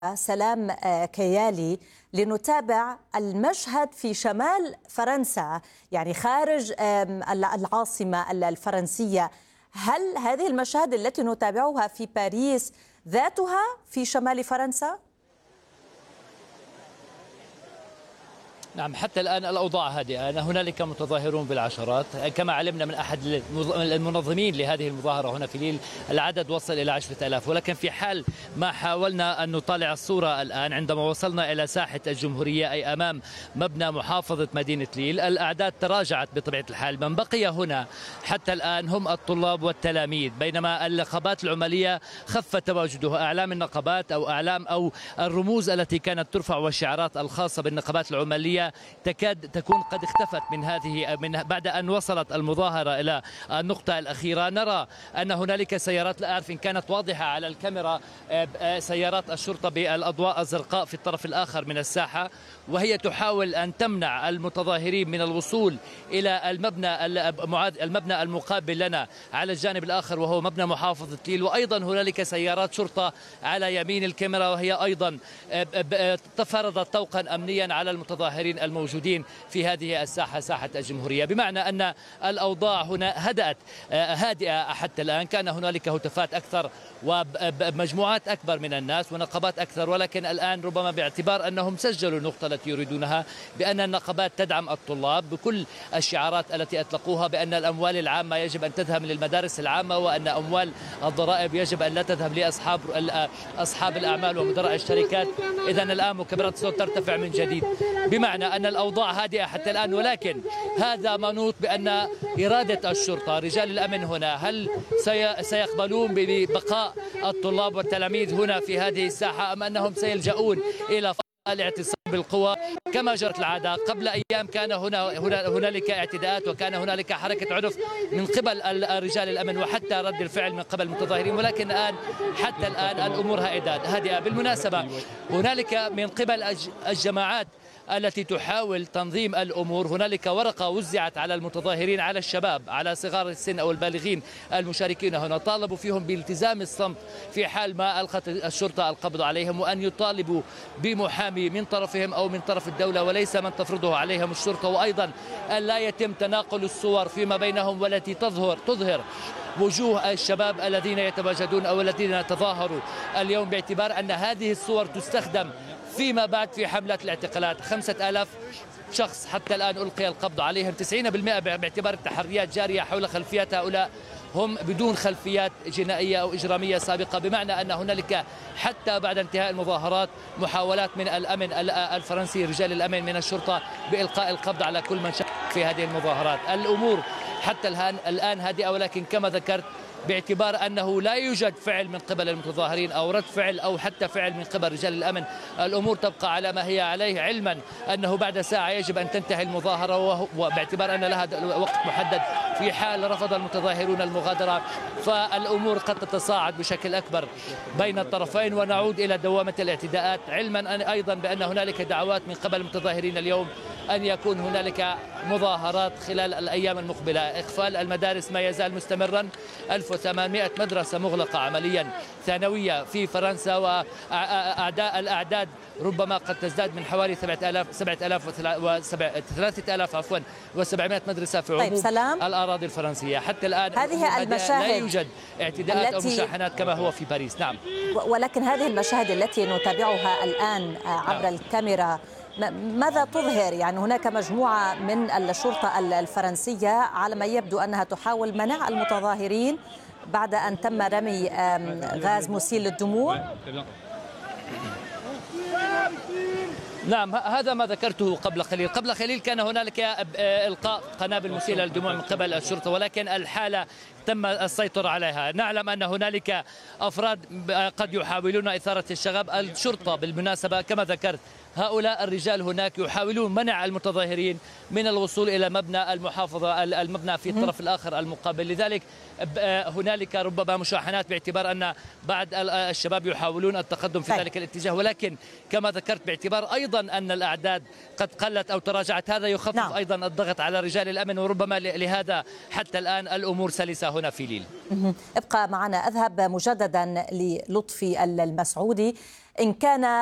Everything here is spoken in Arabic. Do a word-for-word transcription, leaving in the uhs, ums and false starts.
سلام كيالي لنتابع المشهد في شمال فرنسا، يعني خارج العاصمة الفرنسية. هل هذه المشاهد التي نتابعها في باريس ذاتها في شمال فرنسا؟ نعم، حتى الآن الأوضاع هادئة، هنالك متظاهرون بالعشرات كما علمنا من أحد المنظمين لهذه المظاهرة هنا في ليل. العدد وصل إلى عشرة آلاف، ولكن في حال ما حاولنا أن نطالع الصورة الآن عندما وصلنا إلى ساحة الجمهورية أي أمام مبنى محافظة مدينة ليل، الأعداد تراجعت بطبيعة الحال. من بقي هنا حتى الآن هم الطلاب والتلاميذ، بينما النقابات العمالية خف تواجدها. أعلام النقابات أو أعلام أو الرموز التي كانت ترفع والشعارات الخاصة بالنقابات العمالية تكاد تكون قد اختفت من هذه من بعد أن وصلت المظاهرة إلى النقطة الأخيرة. نرى أن هنالك سيارات، لا أعرف إن كانت واضحة على الكاميرا، سيارات الشرطة بالأضواء الزرقاء في الطرف الآخر من الساحة، وهي تحاول أن تمنع المتظاهرين من الوصول إلى المبنى المبنى المقابل لنا على الجانب الآخر وهو مبنى محافظة ليل. وأيضا هنالك سيارات شرطة على يمين الكاميرا، وهي أيضا تفرضت طوقا أمنيا على المتظاهرين الموجودين في هذه الساحة، ساحة الجمهورية، بمعنى أن الأوضاع هنا هدأت هادئة حتى الآن. كان هنالك هتافات أكثر ومجموعات أكبر من الناس ونقابات أكثر، ولكن الآن ربما باعتبار أنهم سجلوا النقطة التي يريدونها بأن النقابات تدعم الطلاب بكل الشعارات التي أطلقوها بأن الأموال العامة يجب أن تذهب للمدارس العامة، وأن أموال الضرائب يجب أن لا تذهب لأصحاب أصحاب الأعمال ومدراء الشركات. إذن الآن مكبرات الصوت ترتفع من جديد، بمعنى أن الأوضاع هادئة حتى الآن. ولكن هذا منوط بأن إرادة الشرطة، رجال الأمن هنا، هل سيقبلون ببقاء الطلاب والتلاميذ هنا في هذه الساحة أم أنهم سيلجؤون إلى الاعتصام بالقوى كما جرت العادة؟ قبل أيام كان هنا هنالك اعتداءات وكان هنالك حركة عنف من قبل رجال الأمن وحتى رد الفعل من قبل المتظاهرين، ولكن الآن حتى الآن الأمور هادئة. بالمناسبة هنالك من قبل الجماعات التي تحاول تنظيم الأمور، هنالك ورقة وزعت على المتظاهرين، على الشباب، على صغار السن أو البالغين المشاركين هنا، طالبوا فيهم بالتزام الصمت في حال ما ألقت الشرطة القبض عليهم، وأن يطالبوا بمحامي من طرفهم أو من طرف الدولة وليس من تفرضه عليهم الشرطة، وأيضا أن لا يتم تناقل الصور فيما بينهم والتي تظهر تظهر وجوه الشباب الذين يتواجدون أو الذين تظاهروا اليوم، باعتبار أن هذه الصور تستخدم فيما بعد في حملة الاعتقالات. خمسة آلاف شخص حتى الآن ألقي القبض عليهم، تسعين بالمئة باعتبار التحريات جارية حول خلفيات هؤلاء هم بدون خلفيات جنائية أو إجرامية سابقة، بمعنى أن هنالك حتى بعد انتهاء المظاهرات محاولات من الأمن الفرنسي، رجال الأمن من الشرطة، بإلقاء القبض على كل من شارك في هذه المظاهرات. الأمور حتى الآن هادئة، ولكن كما ذكرت باعتبار أنه لا يوجد فعل من قبل المتظاهرين أو رد فعل أو حتى فعل من قبل رجال الأمن، الأمور تبقى على ما هي عليه، علما أنه بعد ساعة يجب أن تنتهي المظاهرة، وباعتبار أن لها وقت محدد في حال رفض المتظاهرون المغادرة فالأمور قد تتصاعد بشكل أكبر بين الطرفين ونعود إلى دوامة الاعتداءات، علما أن أيضا بأن هنالك دعوات من قبل المتظاهرين اليوم أن يكون هنالك مظاهرات خلال الأيام المقبلة. إقفال المدارس ما يزال مستمرا، ألف وثمانمئة مدرسة مغلقة عمليا ثانوية في فرنسا، وأعداء الأعداد ربما قد تزداد من حوالي سبعة آلاف سبعة آلاف وثلاثة آلاف عفوا وسبعمائة مدرسة في عموم طيب الأراضي الفرنسية. حتى الآن هذه المشاهد لا يوجد اعتداءات أو مشاحنات كما هو في باريس. نعم، ولكن هذه المشاهد التي نتابعها الآن عبر نعم. الكاميرا ماذا تظهر؟ يعني هناك مجموعة من الشرطة الفرنسية على ما يبدو أنها تحاول منع المتظاهرين بعد أن تم رمي غاز مسيل للدموع. نعم، هذا ما ذكرته قبل قليل. قبل قليل كان هنالك إلقاء قنابل مسيلة للدموع من قبل الشرطة، ولكن الحالة تم السيطرة عليها. نعلم أن هنالك أفراد قد يحاولون إثارة الشغب. الشرطة بالمناسبة كما ذكرت هؤلاء الرجال هناك يحاولون منع المتظاهرين من الوصول إلى مبنى المحافظة، المبنى في الطرف الآخر المقابل، لذلك هنالك ربما مشاحنات باعتبار أن بعض الشباب يحاولون التقدم في ذلك الاتجاه، ولكن كما ذكرت باعتبار أيضا أن الأعداد قد قلت أو تراجعت، هذا يخفف نعم. أيضا الضغط على رجال الأمن، وربما لهذا حتى الآن الأمور سلسة. هنا في ليل. ابقى معنا. أذهب مجددا للطفي المسعودي. إن كان